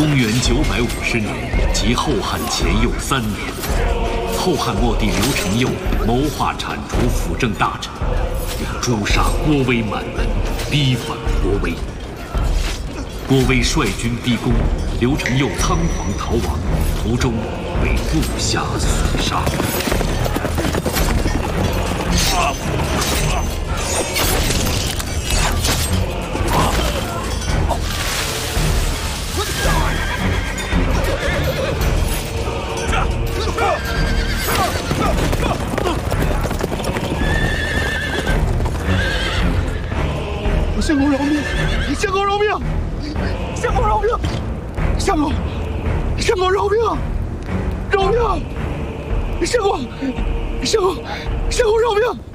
公元950年，即后汉前又3年，后汉末帝刘承佑谋划铲除辅政大臣，诛杀郭威满门，逼反郭威。郭威率军逼宫，刘承佑仓皇逃亡，途中被部下所杀。 相公饶命！相公饶命！相公饶命！相公，相公饶命！饶命！相公，相公，相公饶命！